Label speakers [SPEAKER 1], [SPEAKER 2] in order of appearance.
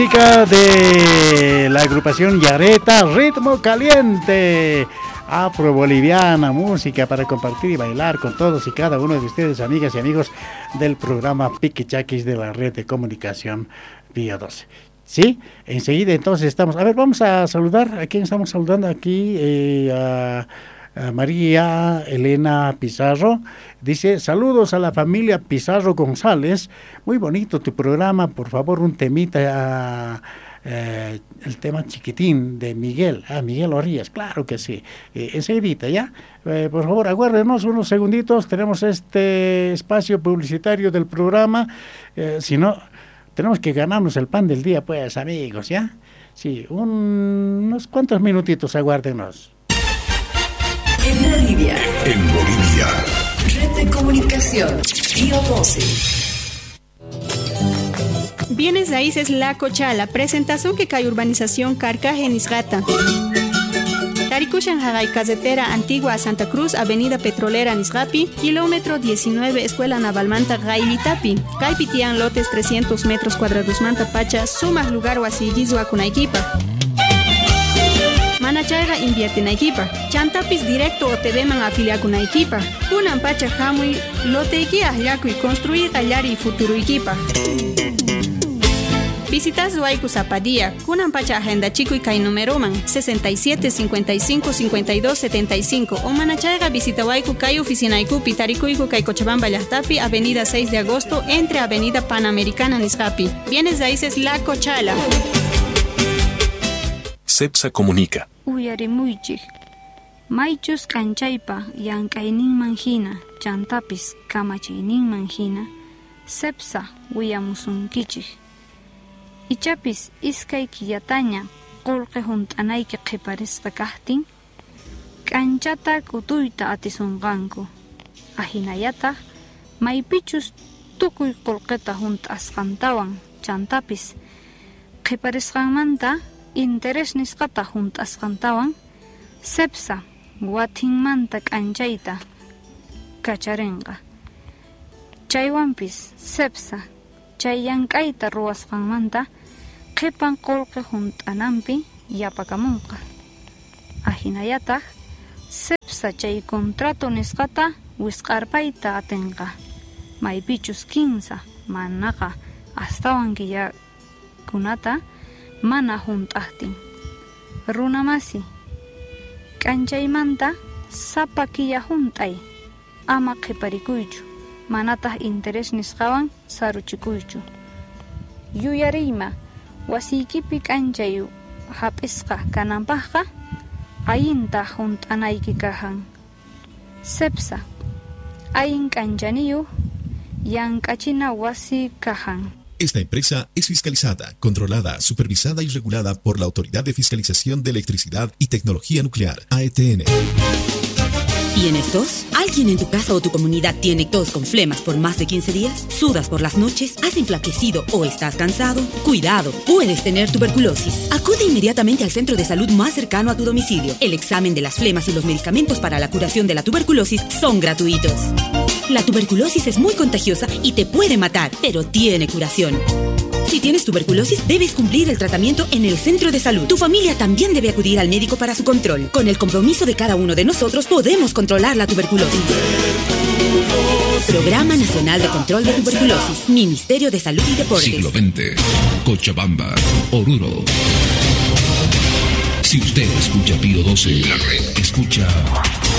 [SPEAKER 1] Música de la agrupación Yareta, Ritmo Caliente, afro-boliviana, música para compartir y bailar con todos y cada uno de ustedes, amigas y amigos del programa Piquichaquis de la red de comunicación Vía 12. Sí, enseguida entonces estamos, a ver, vamos a saludar, ¿a quién estamos saludando aquí? A María Elena Pizarro, dice, saludos a la familia Pizarro González, muy bonito tu programa, por favor un temita, el tema chiquitín de Miguel, Miguel Orías, claro que sí, enseguida ya, por favor aguárdenos unos segunditos, tenemos este espacio publicitario del programa, si no, tenemos que ganarnos el pan del día pues amigos, ¿ya? Sí, unos cuantos minutitos, aguárdenos.
[SPEAKER 2] En Bolivia.
[SPEAKER 3] Red de comunicación. Vía 12.
[SPEAKER 4] Bienes raíces La Cochala. Presentación que cae urbanización Carcaje Nisgata. Tarikushan Hagay Carretera Antigua a Santa Cruz, Avenida Petrolera Nisgapi, kilómetro 19, Escuela Navalmanta Gailitapi. Caipitian lotes 300 metros cuadrados Manta Pacha, sumas lugar o asigizua Kunaikipa. Manachayga invierte en equipa. Chantapis directo o te deman afiliar con equipa. Kunan pacha hamui lote guía yaku y construir allari futuro equipa. Visitas Huaycu Zapadía, Kunan pacha agenda chico y kai numeroman 67 55 52 75 o Manachayga visita Huaycu kai oficina Ikupi Tarikuiku kai Cochabamba Llahtapi, Avenida 6 de Agosto entre Avenida Panamericana Nisgapi. Bienes raíces La Cochala.
[SPEAKER 5] CEPSA comunica.
[SPEAKER 6] Uyarimuychik. Maychus kanchaypa llank'ayninman hina, chantapis kamachayninman hina, CEPSA willamusunkichik. Ichapis iskay killataña qullqi hunt'anayki qiparisqa kaqtin, k'anchata k'utuyta atisunqanku. Ahinallataq maypichus tukuy qullqita hunt'asqantawan, chantapis qiparisqanmanta interés nisqata hunt'asqantawan CEPSA watinmanta k'anchayta kacharinqa. Chaywanpis CEPSA chay llank'ayta ruwasqanmanta qipan qullqi hunt'ananpi yapakamunqa. Ahinallataq CEPSA chay contrato nisqata wisq'arpayta atinqa. Maypichus kinsa manaqa astawan killakunata mana hunt'aqtin. Runamasi, k'anchaymanta sapa killa hunt'ay, ama qiparikuychu, manataq interés nisqawan saruchikuychu. Yuyariyma, wasiykipi k'anchay hap'isqa kananpaqqa, ayinta hunt'anayki kahan. CEPSA, ayin k'anchaniyuq, llank'achina wasi kahan.
[SPEAKER 5] Esta empresa es fiscalizada, controlada, supervisada y regulada por la Autoridad de Fiscalización de Electricidad y Tecnología Nuclear, AETN.
[SPEAKER 2] ¿Tienes tos? ¿Alguien en tu casa o tu comunidad tiene tos con flemas por más de 15 días? ¿Sudas por las noches? ¿Has enflaquecido o estás cansado? Cuidado, puedes tener tuberculosis. Acude inmediatamente al centro de salud más cercano a tu domicilio. El examen de las flemas y los medicamentos para la curación de la tuberculosis son gratuitos. La tuberculosis es muy contagiosa y te puede matar, pero tiene curación. Si tienes tuberculosis, debes cumplir el tratamiento en el centro de salud. Tu familia también debe acudir al médico para su control. Con el compromiso de cada uno de nosotros, podemos controlar la tuberculosis. Programa Nacional de Control de Tuberculosis. Ministerio de Salud y Deportes.
[SPEAKER 7] Siglo XX. Cochabamba. Oruro. Si usted escucha Pío 12, escucha